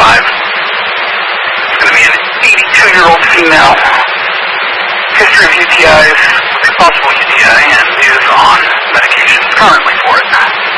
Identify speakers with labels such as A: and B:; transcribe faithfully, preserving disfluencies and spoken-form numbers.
A: five. It's going to be an eighty-two-year-old female. History of U T Is, possible U T I, and is on medications currently for it.